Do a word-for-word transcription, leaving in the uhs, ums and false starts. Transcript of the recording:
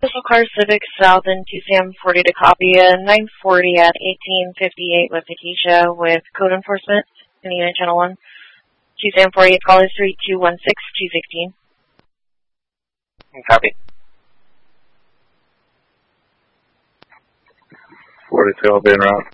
Official car Civic South and two Sam forty to copy a nine forty at eighteen fifty-eight with Acacia with code enforcement in the unit channel one. two Sam forty, call is three two one six two sixteen. Copy. forty-two, I'll be en route.